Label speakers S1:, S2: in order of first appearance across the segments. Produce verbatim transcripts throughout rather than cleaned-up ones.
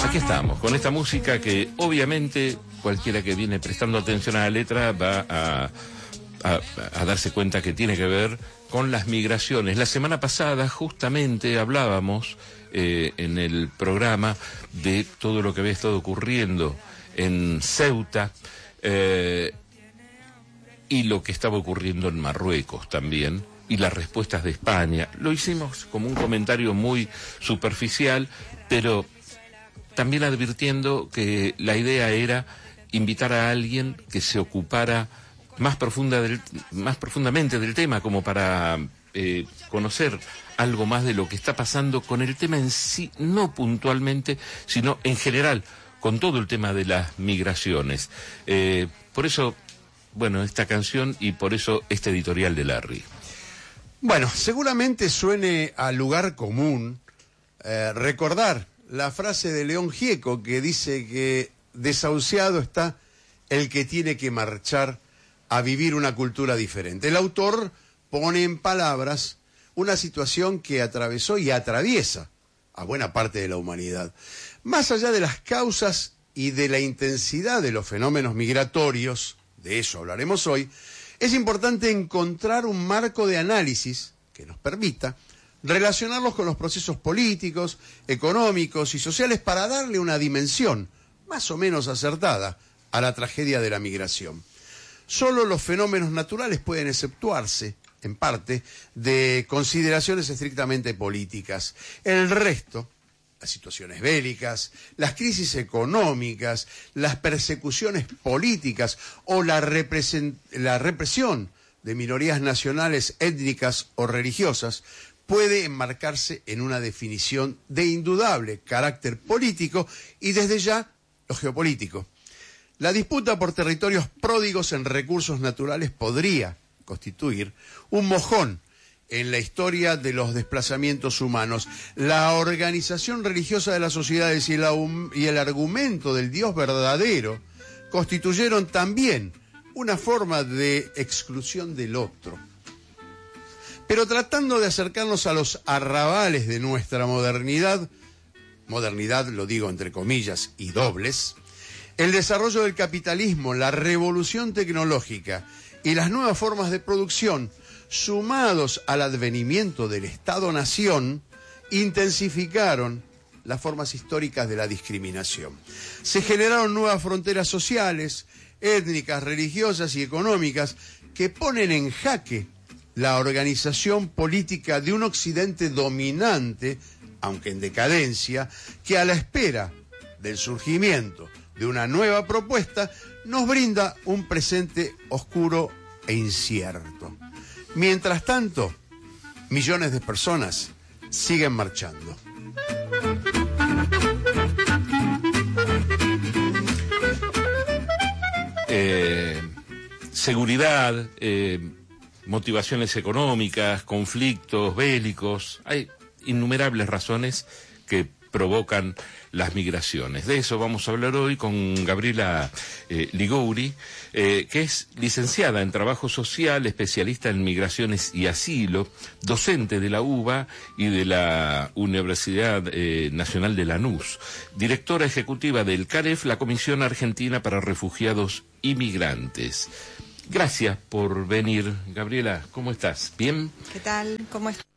S1: Aquí estamos, con esta música que obviamente cualquiera que viene prestando atención a la letra va a, a, a darse cuenta que tiene que ver con las migraciones. La semana pasada justamente hablábamos eh, en el programa de todo lo que había estado ocurriendo en Ceuta eh, y lo que estaba ocurriendo en Marruecos también, y las respuestas de España. Lo hicimos como un comentario muy superficial, pero también advirtiendo que la idea era invitar a alguien que se ocupara más profunda del, más profundamente del tema, como para eh, conocer algo más de lo que está pasando con el tema en sí, no puntualmente, sino en general, con todo el tema de las migraciones. Eh, por eso, bueno, esta canción y por eso este editorial de Larry.
S2: Bueno, seguramente suene a lugar común eh, recordar la frase de León Gieco que dice que desahuciado está el que tiene que marchar a vivir una cultura diferente. El autor pone en palabras una situación que atravesó y atraviesa a buena parte de la humanidad. Más allá de las causas y de la intensidad de los fenómenos migratorios, de eso hablaremos hoy, es importante encontrar un marco de análisis que nos permita relacionarlos con los procesos políticos, económicos y sociales para darle una dimensión más o menos acertada a la tragedia de la migración. Solo los fenómenos naturales pueden exceptuarse, en parte, de consideraciones estrictamente políticas. El resto, las situaciones bélicas, las crisis económicas, las persecuciones políticas o la, represen- la represión de minorías nacionales, étnicas o religiosas, puede enmarcarse en una definición de indudable carácter político y desde ya lo geopolítico. La disputa por territorios pródigos en recursos naturales podría constituir un mojón en la historia de los desplazamientos humanos. La organización religiosa de las sociedades y, la, y el argumento del Dios verdadero constituyeron también una forma de exclusión del otro. Pero tratando de acercarnos a los arrabales de nuestra modernidad, modernidad lo digo entre comillas y dobles, el desarrollo del capitalismo, la revolución tecnológica y las nuevas formas de producción, sumados al advenimiento del Estado-Nación, intensificaron las formas históricas de la discriminación. Se generaron nuevas fronteras sociales, étnicas, religiosas y económicas que ponen en jaque la organización política de un occidente dominante, aunque en decadencia, que a la espera del surgimiento de una nueva propuesta nos brinda un presente oscuro e incierto. Mientras tanto, millones de personas siguen marchando.
S1: Eh, seguridad, eh, motivaciones económicas, conflictos bélicos, hay innumerables razones que provocan las migraciones. De eso vamos a hablar hoy con Gabriela eh, Liguori, eh, que es licenciada en Trabajo Social, especialista en Migraciones y Asilo, docente de la U B A y de la Universidad eh, Nacional de Lanús, directora ejecutiva del CAREF, la Comisión Argentina para Refugiados y Migrantes. Gracias por venir, Gabriela. ¿Cómo estás? ¿Bien?
S3: ¿Qué tal? ¿Cómo estás?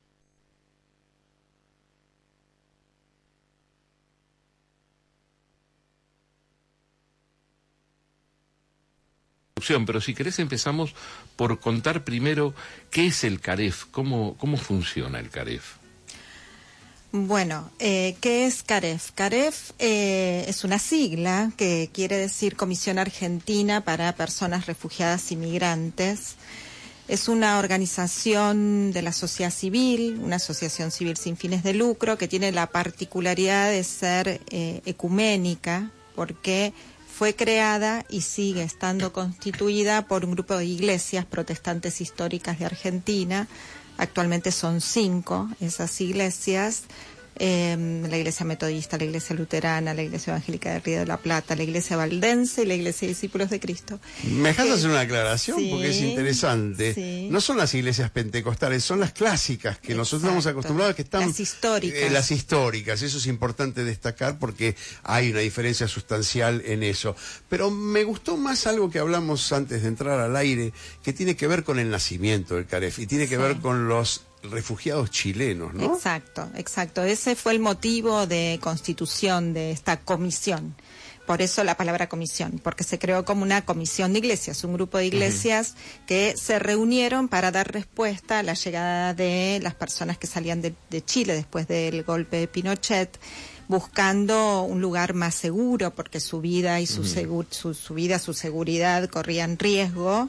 S1: Pero si querés empezamos por contar primero qué es el CAREF, cómo, cómo funciona el CAREF.
S3: Bueno, eh, ¿qué es CAREF? CAREF eh, es una sigla que quiere decir Comisión Argentina para Personas Refugiadas y Migrantes. Es una organización de la sociedad civil, una asociación civil sin fines de lucro, que tiene la particularidad de ser eh, ecuménica, porque fue creada y sigue estando constituida por un grupo de iglesias protestantes históricas de Argentina. Actualmente son cinco esas iglesias, eh, la Iglesia Metodista, la Iglesia Luterana, la Iglesia Evangélica de Río de la Plata, la Iglesia Valdense y la Iglesia de Discípulos de Cristo.
S2: ¿Me dejas
S3: Eh,
S2: hacer una aclaración?
S3: sí,
S2: porque es interesante.
S3: Sí.
S2: No son las iglesias pentecostales, son las clásicas que
S3: Exacto.
S2: nosotros estamos acostumbrados, que están...
S3: Las históricas.
S2: Eh, las históricas, eso es importante destacar porque hay una diferencia sustancial en eso. Pero me gustó más algo que hablamos antes de entrar al aire, que tiene que ver con el nacimiento del CAREF y tiene que
S3: Sí.
S2: ver con los refugiados chilenos, ¿no?
S3: Exacto, exacto. Ese fue el motivo de constitución de esta comisión. Por eso la palabra comisión, porque se creó como una comisión de iglesias, un grupo de iglesias uh-huh. que se reunieron para dar respuesta a la llegada de las personas que salían de, de Chile después del golpe de Pinochet, buscando un lugar más seguro, porque su vida y su, uh-huh. segu- su, su vida, su seguridad corrían riesgo.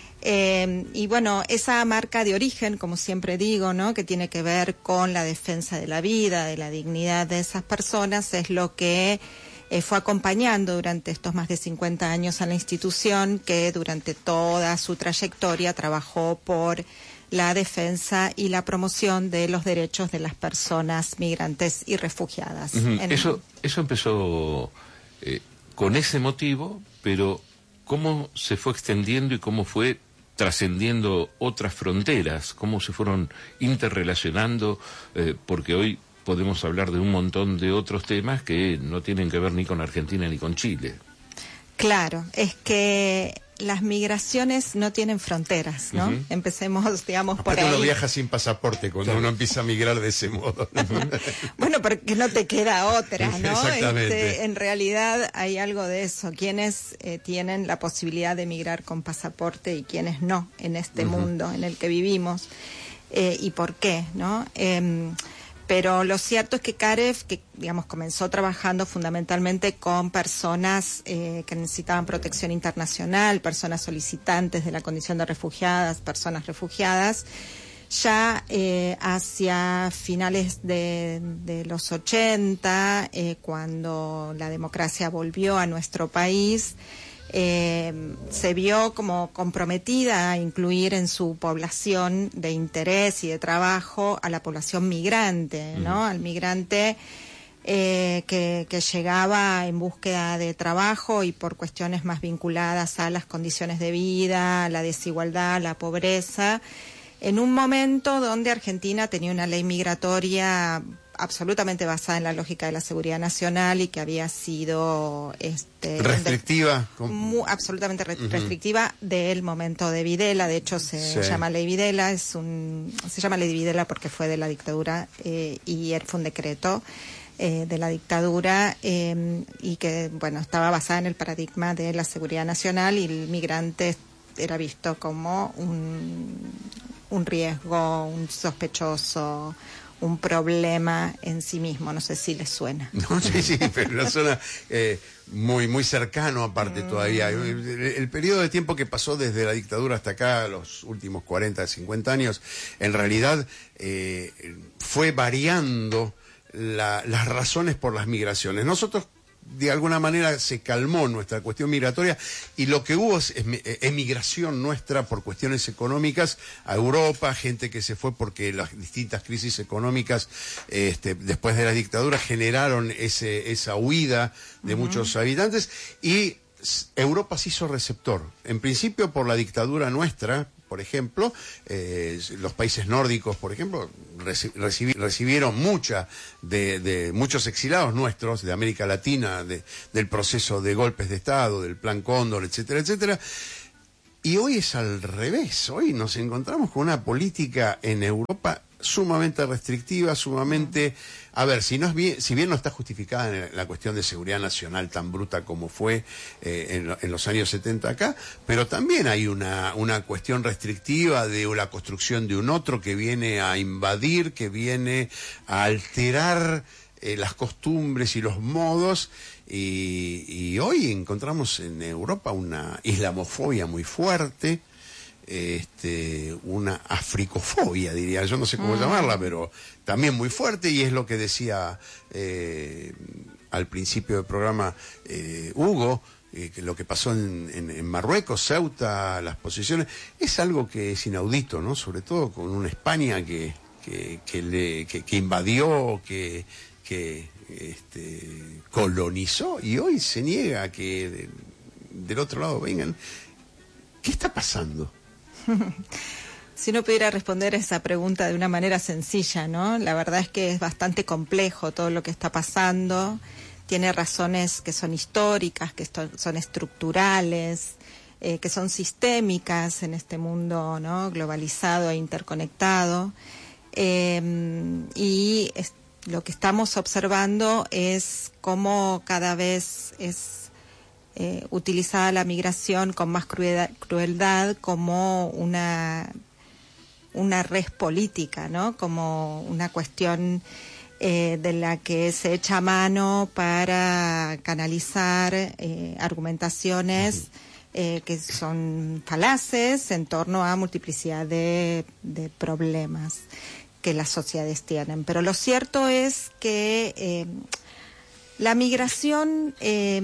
S3: Eh, y bueno, esa marca de origen, como siempre digo, ¿no?, que tiene que ver con la defensa de la vida, de la dignidad de esas personas, es lo que eh, fue acompañando durante estos más de cincuenta años a la institución, que durante toda su trayectoria trabajó por la defensa y la promoción de los derechos de las personas migrantes y refugiadas.
S1: Uh-huh.
S3: En...
S1: Eso, eso empezó eh, con ese motivo, pero ¿cómo se fue extendiendo y cómo fue trascendiendo otras fronteras? ¿Cómo se fueron interrelacionando? Eh, porque hoy podemos hablar de un montón de otros temas que no tienen que ver ni con Argentina ni con Chile.
S3: Claro, es que las migraciones no tienen fronteras, ¿no? Uh-huh. Empecemos, digamos,
S2: Aparte
S3: por ahí.
S2: uno viaja sin pasaporte cuando claro. uno empieza a migrar de ese modo.
S3: Uh-huh. Bueno, porque no te queda otra, ¿no?
S2: Exactamente.
S3: Este, en realidad hay algo de eso. Quienes eh, tienen la posibilidad de migrar con pasaporte y quienes no en este uh-huh. mundo en el que vivimos. Eh, ¿Y por qué, no? Eh, Pero lo cierto es que CAREF, que digamos comenzó trabajando fundamentalmente con personas eh, que necesitaban protección internacional, personas solicitantes de la condición de refugiadas, personas refugiadas, ya eh, hacia finales de, de los ochenta, eh, cuando la democracia volvió a nuestro país, Eh, se vio como comprometida a incluir en su población de interés y de trabajo a la población migrante, ¿no? Mm. Al migrante eh, que, que llegaba en búsqueda de trabajo y por cuestiones más vinculadas a las condiciones de vida, a la desigualdad, a la pobreza, en un momento donde Argentina tenía una ley migratoria absolutamente basada en la lógica de la seguridad nacional y que había sido este,
S2: restrictiva,
S3: muy, absolutamente re- uh-huh. restrictiva del momento de Videla. De hecho se sí. llama Ley Videla, es un se llama Ley Videla porque fue de la dictadura eh, y fue un decreto eh, de la dictadura eh, y que bueno estaba basada en el paradigma de la seguridad nacional, y el migrante era visto como un un riesgo, un sospechoso, un problema en sí mismo. No sé si les suena.
S2: No, sí, sí, pero una zona eh, muy muy cercano aparte mm. todavía. El, el periodo de tiempo que pasó desde la dictadura hasta acá, los últimos cuarenta, cincuenta años, en realidad eh, fue variando la, las razones por las migraciones. Nosotros de alguna manera se calmó nuestra cuestión migratoria y lo que hubo es emigración nuestra por cuestiones económicas a Europa, gente que se fue porque las distintas crisis económicas este, después de la dictadura generaron ese, esa huida de uh-huh. muchos habitantes, y Europa se hizo receptor, en principio por la dictadura nuestra. Por ejemplo, eh, los países nórdicos, por ejemplo, reci- recibi- recibieron mucha de, de muchos exilados nuestros de América Latina, de, del proceso de golpes de Estado, del Plan Cóndor, etcétera, etcétera. Y hoy es al revés. Hoy nos encontramos con una política en Europa sumamente restrictiva, sumamente... A ver, si no es bien, si bien no está justificada en la cuestión de seguridad nacional tan bruta como fue eh, en, en los años setenta acá, pero también hay una, una cuestión restrictiva de la construcción de un otro que viene a invadir, que viene a alterar eh, las costumbres y los modos, y, y hoy encontramos en Europa una islamofobia muy fuerte, este, una africofobia, diría, yo no sé cómo mm. llamarla, pero también muy fuerte, y es lo que decía eh, al principio del programa eh, Hugo, eh, que lo que pasó en, en, en Marruecos, Ceuta, las posiciones, es algo que es inaudito, ¿no? Sobre todo con una España que que, que, le, que, que invadió, que, que este, colonizó, y hoy se niega a que de, del otro lado vengan. ¿Qué está pasando?
S3: Si uno pudiera responder esa pregunta de una manera sencilla, ¿no? La verdad es que es bastante complejo todo lo que está pasando. Tiene razones que son históricas, que son estructurales, eh, que son sistémicas en este mundo, ¿no?, globalizado e interconectado. Eh, y es, lo que estamos observando es cómo cada vez es eh, utilizada la migración con más crueldad, crueldad como una... una res política, ¿no? Como una cuestión eh, de la que se echa mano para canalizar eh, argumentaciones eh, que son falaces en torno a multiplicidad de, de problemas que las sociedades tienen. Pero lo cierto es que eh, la migración eh,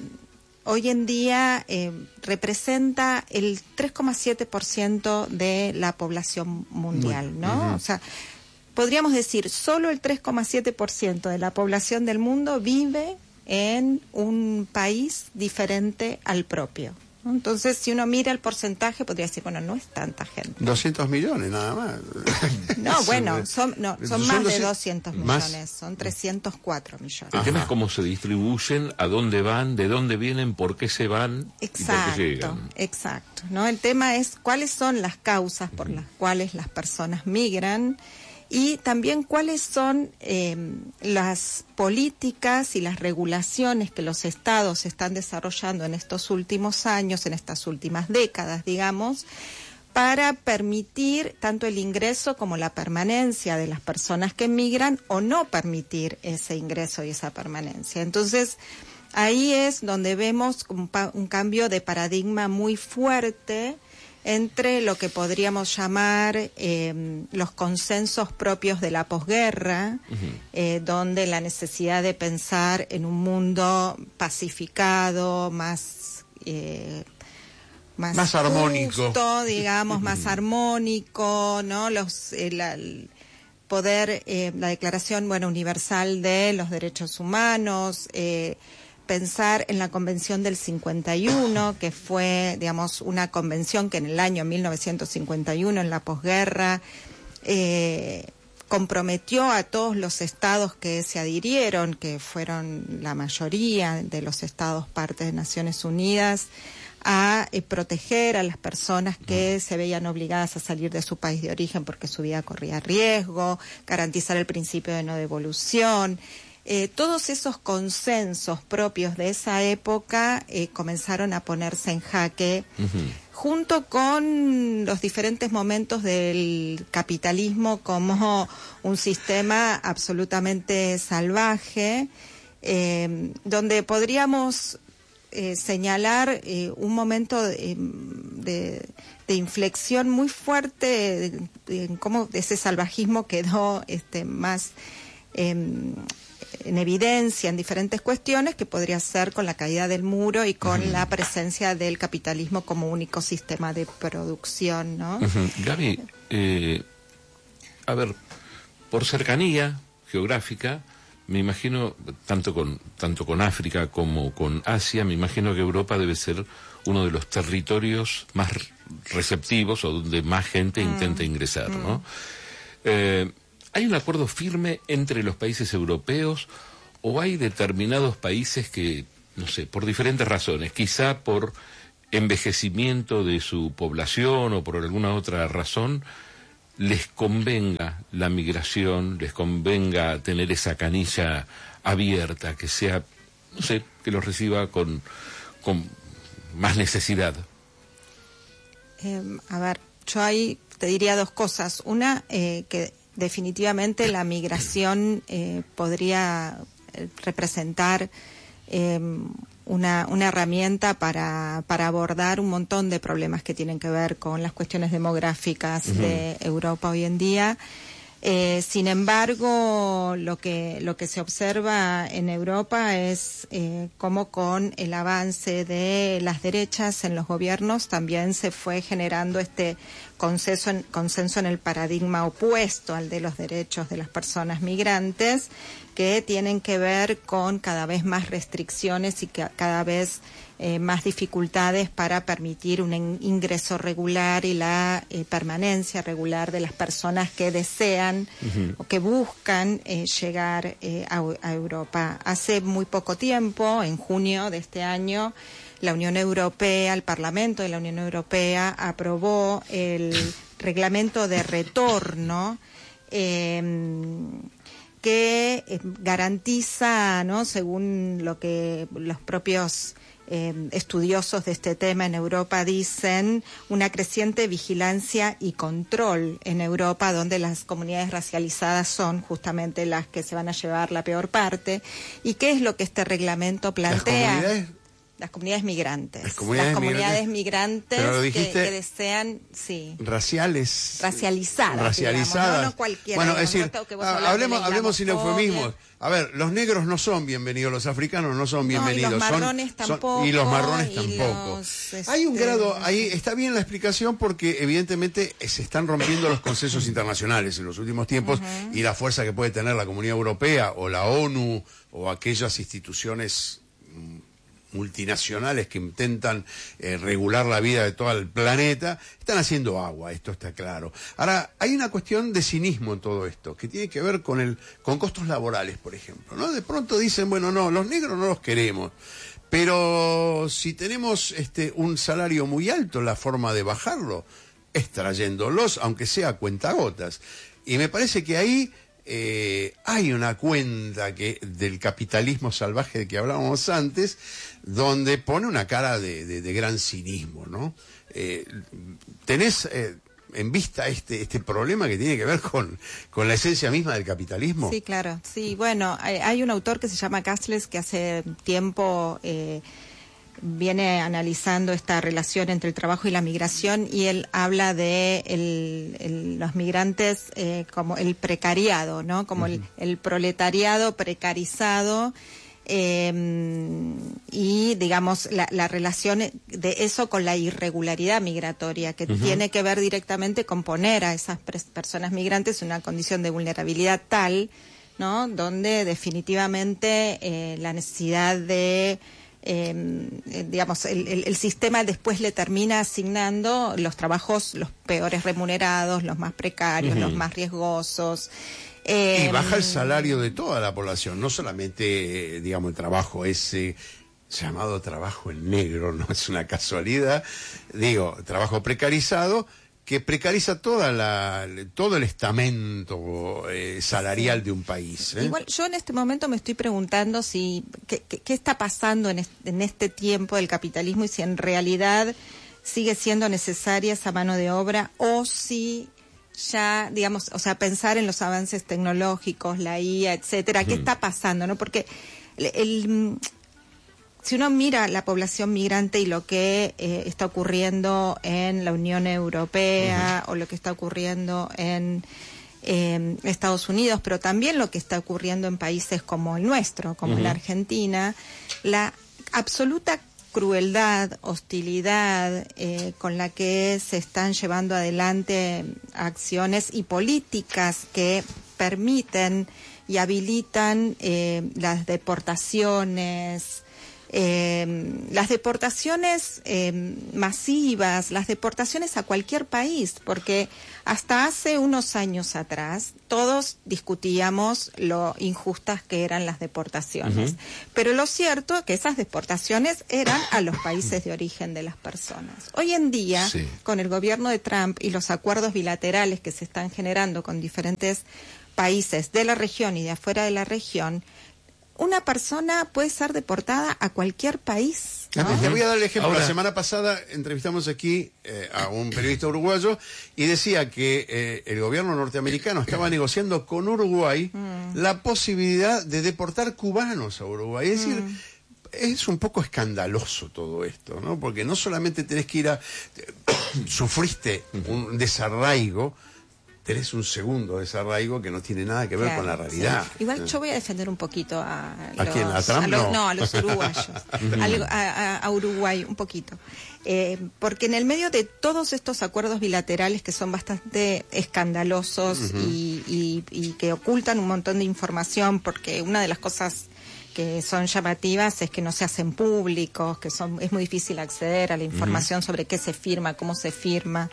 S3: hoy en día eh, representa el tres coma siete por ciento de la población mundial, ¿no? Uh-huh. O sea, podríamos decir, solo el tres coma siete por ciento de la población del mundo vive en un país diferente al propio. Entonces, si uno mira el porcentaje, podría decir, bueno, no es tanta gente.
S2: doscientos millones, nada más.
S3: No, bueno, son, no, son, son más de doscientos millones, más... son trescientos cuatro millones.
S1: El tema es cómo se distribuyen, a dónde van, de dónde vienen, por qué se van,
S3: exacto, y por qué llegan. Exacto, ¿no? El tema es cuáles son las causas por las cuales las personas migran, y también cuáles son eh, las políticas y las regulaciones que los estados están desarrollando en estos últimos años, en estas últimas décadas, digamos, para permitir tanto el ingreso como la permanencia de las personas que migran, o no permitir ese ingreso y esa permanencia. Entonces, ahí es donde vemos un, un cambio de paradigma muy fuerte entre lo que podríamos llamar eh, los consensos propios de la posguerra, uh-huh. eh, donde la necesidad de pensar en un mundo pacificado, más eh, más,
S2: más
S3: justo,
S2: armónico,
S3: digamos, más armónico, ¿no? Los el, el poder, eh, la Declaración, bueno, Universal de los Derechos Humanos. Eh, pensar en la Convención del cincuenta y uno, que fue, digamos, una convención que en el año mil novecientos cincuenta y uno, en la posguerra, eh, comprometió a todos los estados que se adhirieron, que fueron la mayoría de los estados parte de Naciones Unidas, a eh, proteger a las personas que se veían obligadas a salir de su país de origen porque su vida corría riesgo, garantizar el principio de no devolución. Eh, todos esos consensos propios de esa época eh, comenzaron a ponerse en jaque, uh-huh. junto con los diferentes momentos del capitalismo como un sistema absolutamente salvaje, eh, donde podríamos eh, señalar eh, un momento de, de, de inflexión muy fuerte en cómo ese salvajismo quedó este, más Eh, en evidencia en diferentes cuestiones, que podría ser con la caída del muro y con uh-huh. la presencia del capitalismo como único sistema de producción, ¿no?
S1: Uh-huh. Gaby, eh, a ver, por cercanía geográfica, me imagino, tanto con, tanto con África como con Asia, me imagino que Europa debe ser uno de los territorios más receptivos o donde más gente mm. intenta ingresar, mm. ¿no? Eh, ¿Hay un acuerdo firme entre los países europeos o hay determinados países que, no sé, por diferentes razones, quizá por envejecimiento de su población o por alguna otra razón, les convenga la migración, les convenga tener esa canilla abierta, que sea, no sé, que los reciba con, con más necesidad?
S3: Eh, a ver, yo ahí te diría dos cosas. Una, eh, que definitivamente la migración eh, podría representar eh, una, una herramienta para, para abordar un montón de problemas que tienen que ver con las cuestiones demográficas uh-huh. de Europa hoy en día. Eh, sin embargo, lo que lo que se observa en Europa es eh, cómo con el avance de las derechas en los gobiernos también se fue generando este consenso en, consenso en el paradigma opuesto al de los derechos de las personas migrantes, que tienen que ver con cada vez más restricciones y que cada vez eh, más dificultades para permitir un ingreso regular y la eh, permanencia regular de las personas que desean uh-huh. o que buscan eh, llegar eh, a, a Europa. Hace muy poco tiempo, en junio de este año, la Unión Europea, el Parlamento de la Unión Europea aprobó el reglamento de retorno eh, que eh, garantiza, ¿no?, según lo que los propios eh, estudiosos de este tema en Europa dicen, una creciente vigilancia y control en Europa, donde las comunidades racializadas son justamente las que se van a llevar la peor parte. ¿Y qué es lo que este reglamento plantea?
S2: ¿Las comunidades?
S3: Las comunidades migrantes.
S2: Las comunidades,
S3: las comunidades migrantes, migrantes que, que desean, sí.
S2: Raciales.
S3: Racializadas.
S2: Racializadas.
S3: Digamos, no, no cualquiera.
S2: Bueno,
S3: digamos,
S2: es decir,
S3: no que vos
S2: ah, hablemos,
S3: de
S2: hablemos sin eufemismos. A ver, los negros no son bienvenidos, los africanos no son bienvenidos.
S3: No, y los marrones
S2: son,
S3: tampoco.
S2: Son, y los marrones y tampoco.
S3: Los, este...
S2: Hay un grado, ahí está bien la explicación porque evidentemente se están rompiendo los consensos internacionales en los últimos tiempos uh-huh. y la fuerza que puede tener la Comunidad Europea o la ONU o aquellas instituciones multinacionales que intentan eh, regular la vida de todo el planeta, están haciendo agua, esto está claro. Ahora, hay una cuestión de cinismo en todo esto, que tiene que ver con el con costos laborales, por ejemplo, ¿no? De pronto dicen, bueno, no, los negros no los queremos, pero si tenemos este un salario muy alto, la forma de bajarlo es trayéndolos, aunque sea a cuentagotas. Y me parece que ahí Eh, hay una cuenta que del capitalismo salvaje de que hablábamos antes, donde pone una cara de, de, de gran cinismo, ¿no? Eh, ¿Tenés eh, en vista este este problema que tiene que ver con, con la esencia misma del capitalismo?
S3: Sí, claro. Sí, bueno, hay, hay un autor que se llama Castles que hace tiempo eh, viene analizando esta relación entre el trabajo y la migración, y él habla de el, el, los migrantes eh, como el precariado, ¿no? Como uh-huh. el, el proletariado precarizado, eh, y digamos la, la relación de eso con la irregularidad migratoria, que uh-huh. tiene que ver directamente con poner a esas personas migrantes en una condición de vulnerabilidad tal, ¿no?, donde definitivamente eh, la necesidad de Eh, digamos, el, el, el sistema después le termina asignando los trabajos los peores remunerados, los más precarios, uh-huh. los más riesgosos.
S2: Eh, y baja el salario de toda la población, no solamente, digamos, el trabajo ese llamado trabajo en negro, no es una casualidad, digo, trabajo precarizado, que precariza toda la, todo el estamento eh, salarial sí. de un país. ¿eh?
S3: Igual yo en este momento me estoy preguntando si qué, qué, qué está pasando en este, en este tiempo del capitalismo y si en realidad sigue siendo necesaria esa mano de obra o si ya, digamos, o sea, pensar en los avances tecnológicos, la I A, etcétera, ¿qué hmm. está pasando? ¿No? Porque el, el si uno mira la población migrante y lo que eh, está ocurriendo en la Unión Europea uh-huh. o lo que está ocurriendo en eh, Estados Unidos, pero también lo que está ocurriendo en países como el nuestro, como uh-huh. la Argentina, la absoluta crueldad, hostilidad eh, con la que se están llevando adelante acciones y políticas que permiten y habilitan eh, las deportaciones, Eh, las deportaciones eh, masivas, las deportaciones a cualquier país, porque hasta hace unos años atrás todos discutíamos lo injustas que eran las deportaciones, uh-huh. pero lo cierto es que esas deportaciones eran a los países de origen de las personas. Hoy en día, sí. con el gobierno de Trump y los acuerdos bilaterales que se están generando con diferentes países de la región y de afuera de la región, una persona puede ser deportada a cualquier país, ¿no?
S2: Te voy a dar el ejemplo.
S1: Ahora,
S2: la semana pasada entrevistamos aquí eh, a un periodista uruguayo y decía que eh, el gobierno norteamericano estaba negociando con Uruguay mm. la posibilidad de deportar cubanos a Uruguay. Es decir, mm. es un poco escandaloso todo esto, ¿no? Porque no solamente tenés que ir a... sufriste un desarraigo, tenés un segundo desarraigo que no tiene nada que ver
S3: claro,
S2: con la realidad.
S3: Sí. Igual yo voy a defender un poquito a,
S2: ¿A
S3: los,
S2: quién? ¿A Trump?
S3: a los,
S2: no.
S3: no, a los uruguayos. Algo, a, a Uruguay, un poquito. Eh, porque en el medio de todos estos acuerdos bilaterales que son bastante escandalosos uh-huh. y, y, y que ocultan un montón de información, porque una de las cosas que son llamativas es que no se hacen públicos, que son es muy difícil acceder a la información uh-huh. sobre qué se firma, cómo se firma.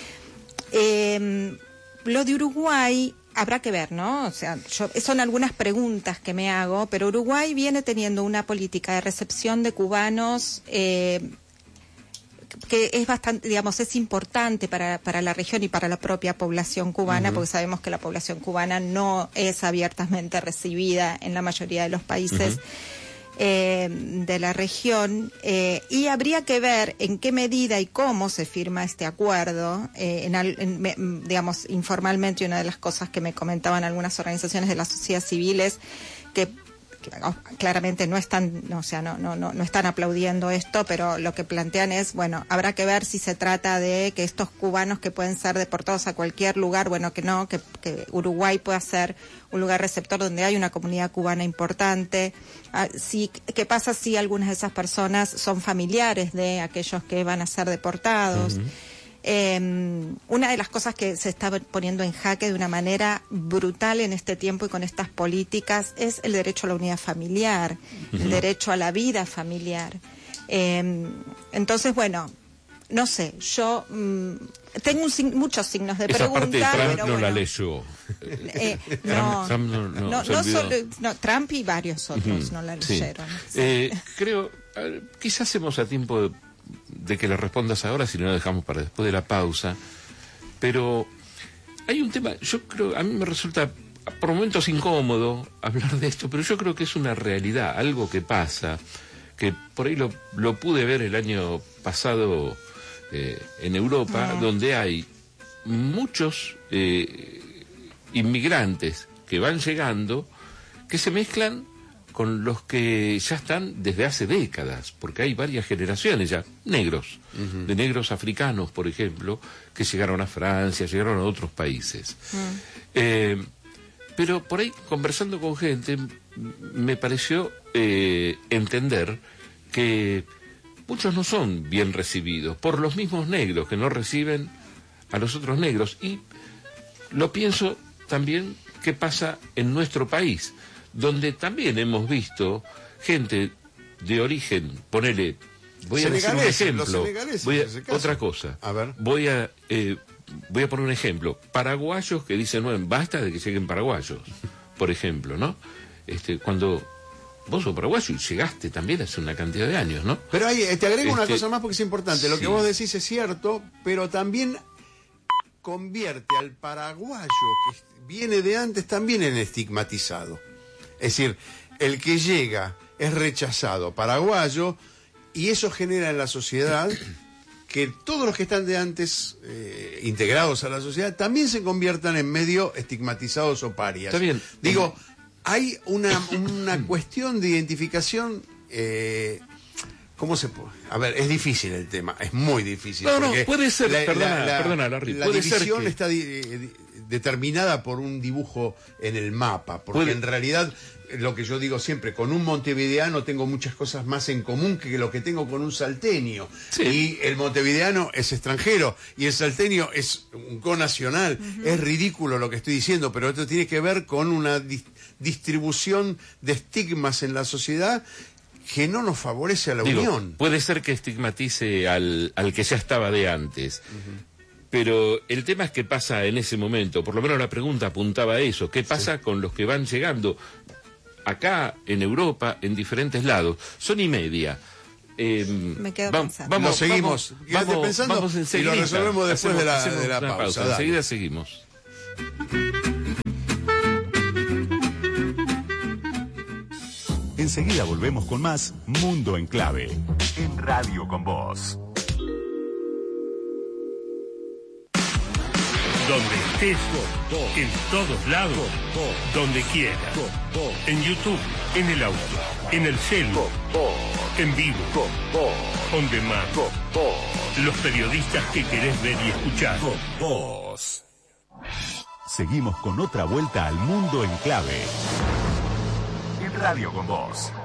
S3: Eh, lo de Uruguay habrá que ver, ¿no? O sea, yo, son algunas preguntas que me hago, pero Uruguay viene teniendo una política de recepción de cubanos eh, que es bastante, digamos, es importante para, para la región y para la propia población cubana, uh-huh. porque sabemos que la población cubana no es abiertamente recibida en la mayoría de los países uh-huh. eh, de la región, eh, y habría que ver en qué medida y cómo se firma este acuerdo, eh, en, en, digamos, informalmente. Una de las cosas que me comentaban algunas organizaciones de la sociedad civil es que claramente no están, no, o sea, no, no, no, no están aplaudiendo esto, pero lo que plantean es, bueno, habrá que ver si se trata de que estos cubanos que pueden ser deportados a cualquier lugar, bueno, que no, que, que Uruguay pueda ser un lugar receptor donde hay una comunidad cubana importante. Ah, sí, ¿qué pasa si algunas de esas personas son familiares de aquellos que van a ser deportados? Uh-huh. Eh, una de las cosas que se está poniendo en jaque de una manera brutal en este tiempo y con estas políticas es el derecho a la unidad familiar, uh-huh. el derecho a la vida familiar. Eh, entonces, bueno, no sé, yo mmm, tengo un, muchos signos de
S1: Esa
S3: pregunta.
S1: Parte de Trump
S3: pero
S1: no
S3: bueno,
S1: la leyó.
S3: Eh, no,
S1: Trump, Trump no, no,
S3: no,
S1: se
S3: no,
S1: olvidó.
S3: solo, no, Trump y varios otros
S1: uh-huh.
S3: no la
S1: sí.
S3: leyeron. Sí.
S1: Eh, creo, ver, quizás hacemos a tiempo de de que le respondas ahora, si no lo dejamos para después de la pausa, pero hay un tema, yo creo, a mí me resulta por momentos incómodo hablar de esto, pero yo creo que es una realidad, algo que pasa, que por ahí lo, lo pude ver el año pasado eh, en Europa, uh-huh. donde hay muchos eh, inmigrantes que van llegando, que se mezclan con los que ya están desde hace décadas, porque hay varias generaciones ya, negros, uh-huh. de negros africanos, por ejemplo, que llegaron a Francia, llegaron a otros países. Uh-huh. Eh, pero por ahí, conversando con gente, me pareció eh, entender que muchos no son bien recibidos por los mismos negros que no reciben a los otros negros. Y lo pienso también qué pasa en nuestro país, donde también hemos visto gente de origen, ponele, voy a decir un ejemplo, voy a, otra cosa,
S2: a ver.
S1: voy a eh, voy a poner un ejemplo, paraguayos que dicen, no, basta de que lleguen paraguayos, por ejemplo, ¿no? Este, cuando vos sos paraguayo y llegaste también hace una cantidad de años, ¿no?
S2: Pero ahí te agrego
S1: este,
S2: una cosa más porque es importante, lo sí. que vos decís es cierto, pero también convierte al paraguayo que viene de antes también en estigmatizado. Es decir, el que llega es rechazado, paraguayo, y eso genera en la sociedad que todos los que están de antes eh, integrados a la sociedad también se conviertan en medio estigmatizados o parias.
S1: Está bien.
S2: Digo, hay una, una cuestión de identificación... Eh, ¿Cómo se puede? A ver, es difícil el tema, es muy difícil.
S1: No, no, puede ser,
S2: la,
S1: perdona,
S2: la, la,
S1: perdona, Larry,
S2: la
S1: puede
S2: división
S1: ser que...
S2: está di, di, determinada por un dibujo en el mapa, porque
S1: puede...
S2: en realidad, lo que yo digo siempre, con un montevideano tengo muchas cosas más en común que lo que tengo con un salteño. Sí. Y el montevideano es extranjero, y el salteño es un conacional. Uh-huh. Es ridículo lo que estoy diciendo, pero esto tiene que ver con una di distribución de estigmas en la sociedad que no nos favorece a la
S1: Digo,
S2: unión.
S1: Puede ser que estigmatice al, al que ya estaba de antes, uh-huh. pero el tema es qué pasa en ese momento, por lo menos la pregunta apuntaba a eso, qué pasa sí. con los que van llegando acá, en Europa, en diferentes lados, son y media. Eh,
S3: Me quedo va, pensando.
S2: Vamos, lo seguimos,
S1: vamos, vamos,
S2: pensando
S1: vamos enseguida,
S2: y lo resolvemos después
S1: hacemos,
S2: de la, de la pausa.
S1: pausa. Enseguida seguimos.
S4: Enseguida volvemos con más Mundo en Clave, en Radio con Vos.
S5: Donde estés, en todos lados, donde quieras. En YouTube, en el auto, en el celu, en vivo, on demand. Los periodistas que querés ver y escuchar.
S4: Vos. seguimos con otra vuelta al mundo en clave. En Radio con Vos.